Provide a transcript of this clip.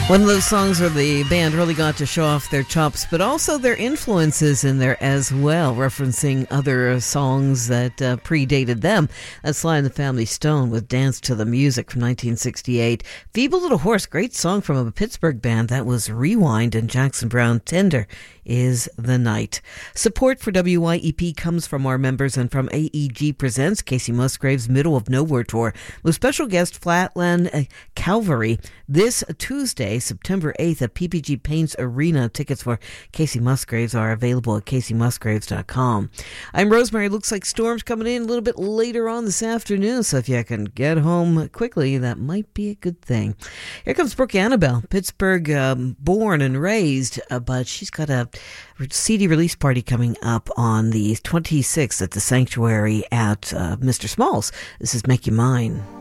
One of those songs where the band really got to show off their chops, but also their influences in there as well, referencing other songs that predated them. That's Sly and the Family Stone with Dance to the Music from 1968. Feeble Little Horse, great song from a Pittsburgh band. That was Rewind, and Jackson Browne, Tender is the Night. Support for WYEP comes from our members and from AEG Presents Casey Musgrave's Middle of Nowhere Tour with special guest Flatland Calvary this Tuesday, September 8th at PPG Paints Arena. Tickets for Casey Musgraves are available at caseymusgraves.com. I'm Rosemary. Looks like storms coming in a little bit later on this afternoon, so if you can get home quickly, that might be a good thing. Here comes Brooke Annabelle, Pittsburgh born and raised, but she's got a CD release party coming up on the 26th at the Sanctuary at Mr. Smalls. This is Make You Mine.